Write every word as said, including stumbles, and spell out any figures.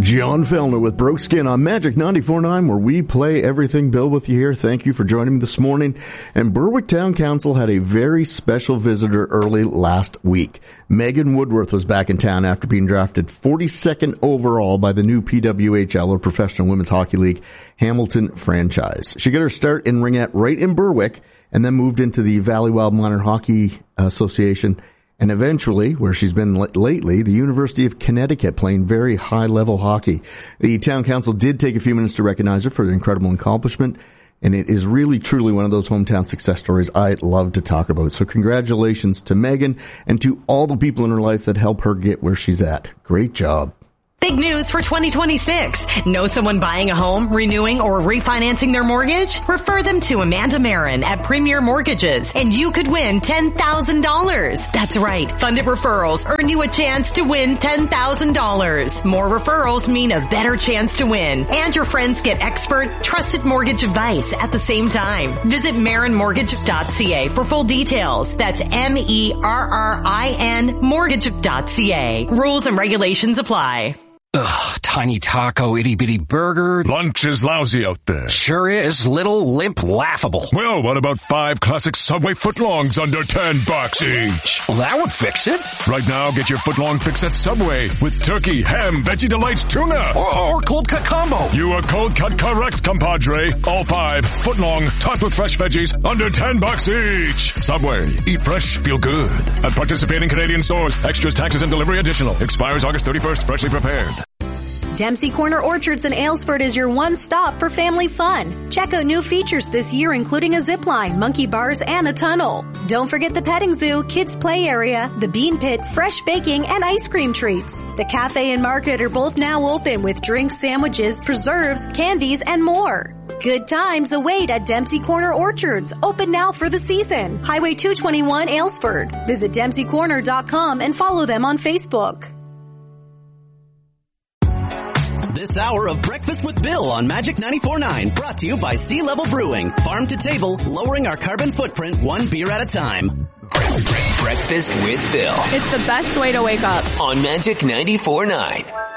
John Fellner with Broke Skin on Magic ninety-four point nine, where we play everything. Bill with you here. Thank you for joining me this morning. And Berwick Town Council had a very special visitor early last week. Megan Woodworth was back in town after being drafted forty-second overall by the new P W H L, or Professional Women's Hockey League, Hamilton franchise. She got her start in ringette right in Berwick and then moved into the Valley Wild Minor Hockey Association. And eventually, where she's been lately, the University of Connecticut, playing very high-level hockey. The town council did take a few minutes to recognize her for the incredible accomplishment, and it is really, truly one of those hometown success stories I love to talk about. So congratulations to Megan and to all the people in her life that help her get where she's at. Great job. Big news for twenty twenty-six. Know someone buying a home, renewing, or refinancing their mortgage? Refer them to Amanda Marin at Premier Mortgages, and you could win ten thousand dollars. That's right. Funded referrals earn you a chance to win ten thousand dollars. More referrals mean a better chance to win. And your friends get expert, trusted mortgage advice at the same time. Visit marin mortgage dot c a for full details. That's M E R R I N mortgage dot c a. Rules and regulations apply. Ugh, tiny taco, itty-bitty burger. Lunch is lousy out there. Sure is. Little, limp, laughable. Well, what about five classic Subway footlongs under ten bucks each? Well, that would fix it. Right now, get your footlong fix at Subway with turkey, ham, veggie delights, tuna. Or, or cold cut combo. You are cold cut correct, compadre. All five, footlong, topped with fresh veggies, under ten bucks each. Subway. Eat fresh, feel good. At participating Canadian stores. Extras, taxes, and delivery additional. Expires August thirty-first. Freshly prepared. Dempsey Corner Orchards in Aylesford is your one stop for family fun. Check out new features this year, including a zip line, monkey bars, and a tunnel. Don't forget the petting zoo, kids play area, the bean pit, fresh baking, and ice cream treats. The cafe and market are both now open with drinks, sandwiches, preserves, candies, and more. Good times await at Dempsey Corner Orchards, open now for the season. Highway two twenty-one, Aylesford. Visit dempsey corner dot com and follow them on Facebook. This hour of Breakfast with Bill on Magic ninety-four point nine, brought to you by Sea Level Brewing. Farm to table, lowering our carbon footprint one beer at a time. Breakfast with Bill. It's the best way to wake up. On Magic ninety-four point nine.